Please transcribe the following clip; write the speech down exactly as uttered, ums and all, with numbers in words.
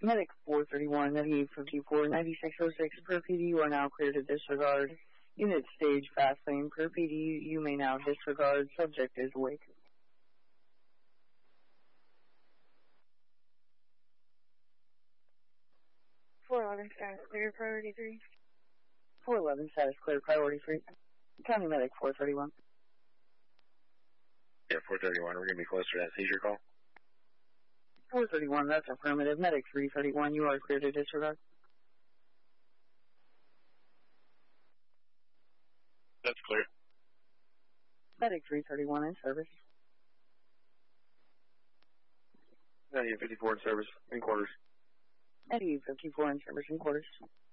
Medic four thirty-one, Medic fifty-four, ninety-six oh six per P D, you are now clear to disregard. Unit stage fast lane per P D, you may now disregard. Subject is awake. four eleven status clear, priority three. four eleven status clear, priority three. County Medic four thirty-one. Yeah, four thirty-one, we're going to be close to that seizure call. four thirty-one, that's affirmative. Medic three thirty-one, you are clear to disregard. That's clear. Medic three thirty-one in service. ninety fifty-four in service, in quarters. Medic fifty-four in service, in quarters.